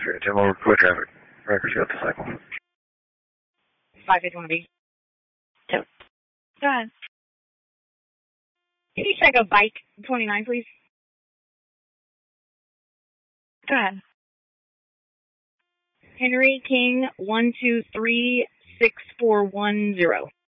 10 over quick traffic. Records got the cycle. 551B. Go ahead. Can you check a bike 29, please? Go ahead. Henry King 1236410.